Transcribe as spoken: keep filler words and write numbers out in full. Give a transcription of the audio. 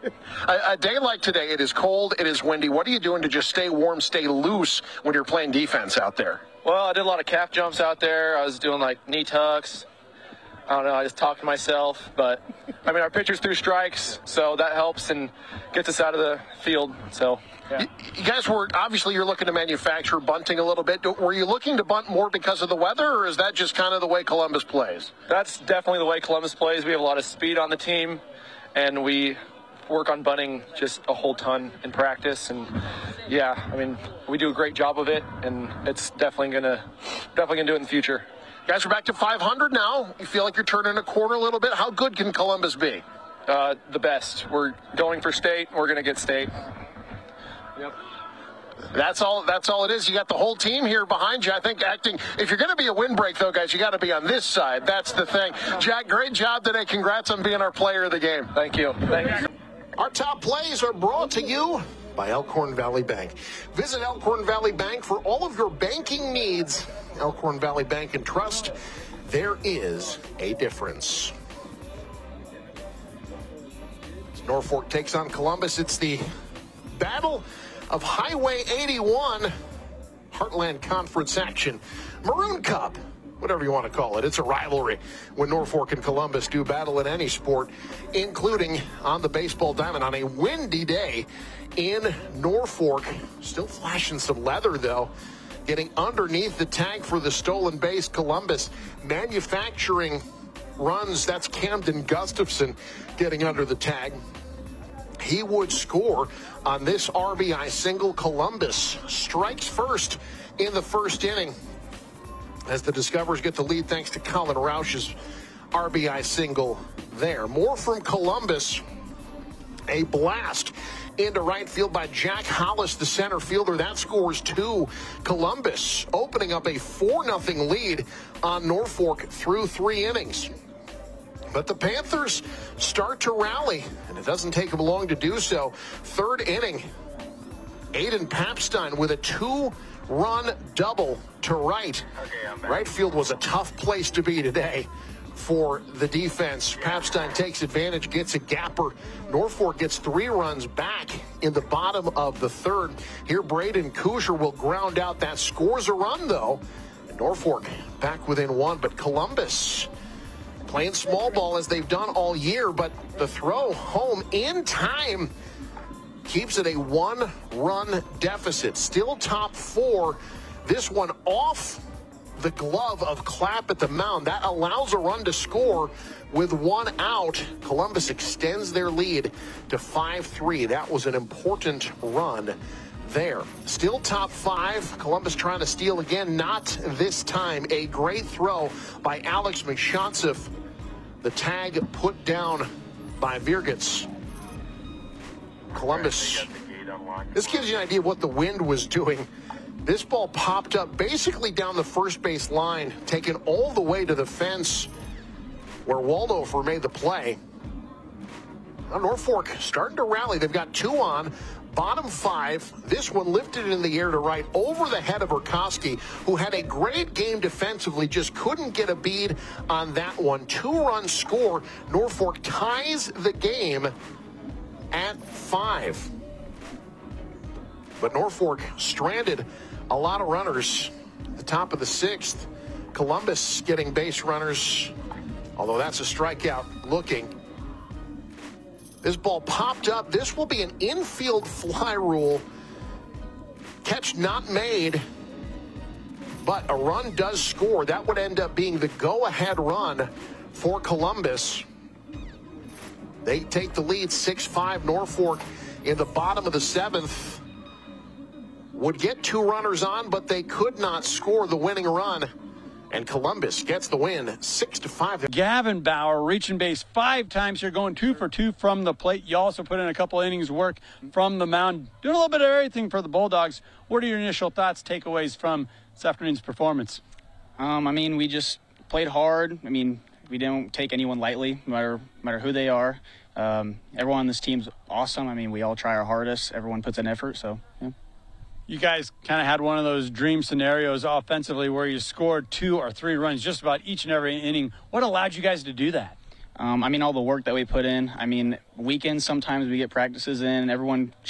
a, a day like today, it is cold, it is windy. What are you doing to just stay warm, stay loose when you're playing defense out there? Well, I did a lot of calf jumps out there. I was doing like knee tucks. I don't know, I just talked to myself. But, I mean, our pitchers threw strikes, so that helps and gets us out of the field. So, yeah. You, you guys were, obviously you're looking to manufacture bunting a little bit. Were you looking to bunt more because of the weather, or is that just kind of the way Columbus plays? That's definitely the way Columbus plays. We have a lot of speed on the team, and we work on bunting just a whole ton in practice. And, yeah, I mean, we do a great job of it, and it's definitely going to definitely gonna do it in the future. You guys are back to five hundred now. You feel like you're turning a corner a little bit. How good can Columbus be? Uh, the best. We're going for state. We're going to get state. Yep. That's all. That's all it is. You got the whole team here behind you. I think acting. If you're going to be a windbreak, though, guys, you got to be on this side. That's the thing. Jack, great job today. Congrats on being our player of the game. Thank you. Thank you. Our top plays are brought to you by Elkhorn Valley Bank. Visit Elkhorn Valley Bank for all of your banking needs. Elkhorn Valley Bank and Trust. There is a difference. As Norfolk takes on Columbus, it's the Battle of Highway eighty-one. Heartland Conference action. Maroon Cup, whatever you want to call it. It's a rivalry when Norfolk and Columbus do battle in any sport, including on the baseball diamond on a windy day in Norfolk. Still flashing some leather, though. Getting underneath the tag for the stolen base. Columbus manufacturing runs. That's Camden Gustafson getting under the tag. He would score on this R B I single. Columbus strikes first in the first inning as the Discoverers get the lead thanks to Colin Roush's R B I single there. More from Columbus. A blast into right field by Jack Hollis, the center fielder. That scores two. Columbus opening up a four nothing lead on Norfolk through three innings. But the Panthers start to rally, and it doesn't take them long to do so. Third inning, Aiden Papstein with a two-run double to right. Right field was a tough place to be today for the defense. Papstein takes advantage, gets a gapper. Norfolk gets three runs back in the bottom of the third. Here, Braden Kuchar will ground out. That scores a run, though. And Norfolk back within one, but Columbus playing small ball as they've done all year, but the throw home in time keeps it a one-run deficit. Still top four. This one off the glove of Clapp at the mound. That allows a run to score with one out. Columbus extends their lead to five three. That was an important run there. Still top five. Columbus trying to steal again. Not this time. A great throw by Alex McShontsif. The tag put down by Virgits. Columbus. This gives you an idea of what the wind was doing. This ball popped up basically down the first base line, taken all the way to the fence where Waldhofer made the play. Now Norfolk starting to rally. They've got two on, bottom five. This one lifted in the air to right over the head of Urkowski, who had a great game defensively, just couldn't get a bead on that one. Two-run score. Norfolk ties the game at five. But Norfolk stranded a lot of runners at the top of the sixth. Columbus getting base runners, although that's a strikeout looking. This ball popped up. This will be an infield fly rule. Catch not made, but a run does score. That would end up being the go-ahead run for Columbus. They take the lead six five. Norfolk in the bottom of the seventh would get two runners on, but they could not score the winning run. And Columbus gets the win, six to five. Gavin Bauer reaching base five times here, going two for two from the plate. You also put in a couple innings work from the mound, doing a little bit of everything for the Bulldogs. What are your initial thoughts, takeaways from this afternoon's performance? Um, I mean, we just played hard. I mean, we didn't take anyone lightly, no matter, no matter who they are. Um, everyone on this team's awesome. I mean, we all try our hardest. Everyone puts in effort, so, yeah. You guys kind of had one of those dream scenarios offensively where you scored two or three runs just about each and every inning. What allowed you guys to do that? Um, I mean, all the work that we put in. I mean, weekends sometimes we get practices in. Everyone